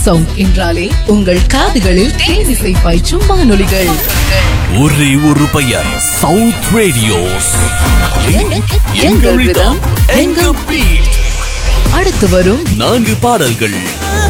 Sound என்றாலே உங்கள் காதுகளில் தேனிசை பாய்ச்சும் வானொலிகள். ஒரே ஒரு பெயர், சவுத் ரேடியோஸ். எங்கள் விதம், எங்கள் பீட். அடுத்து வரும் 4 பாடல்கள்